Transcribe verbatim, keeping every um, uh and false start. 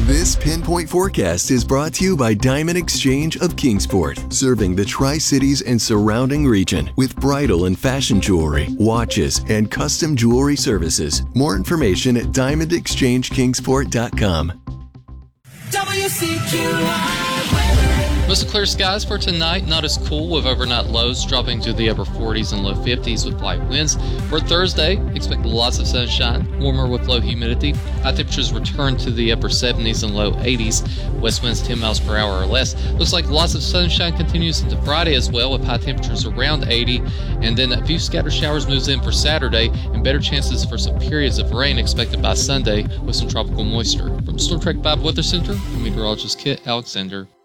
This Pinpoint Forecast is brought to you by Diamond Exchange of Kingsport, serving the Tri-Cities and surrounding region with bridal and fashion jewelry, watches, and custom jewelry services. More information at diamond exchange kingsport dot com. W C Q I weather. Mostly clear skies for tonight, not as cool with overnight lows dropping to the upper forties and low fifties with light winds. For Thursday, expect lots of sunshine, warmer with low humidity. High temperatures return to the upper seventies and low eighties. West winds ten miles per hour or less. Looks like lots of sunshine continues into Friday as well with high temperatures around eighty. And then a few scattered showers moves in for Saturday and better chances for some periods of rain expected by Sunday with some tropical moisture. From Storm Track five Weather Center, I'm meteorologist Kit Alexander.